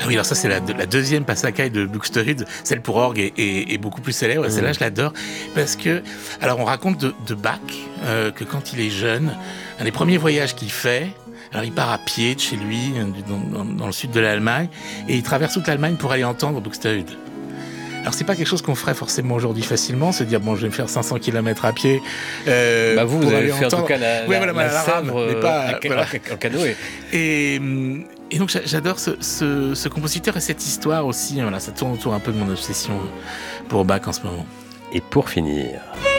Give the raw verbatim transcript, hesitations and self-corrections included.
oui, alors ça c'est la, la deuxième Passacaille de Buxtehude, celle pour orgue est, est, est beaucoup plus célèbre, mmh. Celle-là je l'adore, parce que, alors on raconte de, de Bach euh, que quand il est jeune, un des premiers voyages qu'il fait, alors il part à pied de chez lui, dans, dans, dans le sud de l'Allemagne, et il traverse toute l'Allemagne pour aller entendre Buxtehude. Alors c'est pas quelque chose qu'on ferait forcément aujourd'hui facilement, se dire bon je vais me faire cinq cents kilomètres à pied. Euh, bah vous, vous avez fait entendre... en tout cas la, ouais, la, voilà, la, la Sèvre euh, pas, en, voilà. en canoë. Et, et donc j'adore ce, ce, ce compositeur et cette histoire aussi. Voilà, ça tourne autour un peu de mon obsession pour Bach en ce moment. Et pour finir...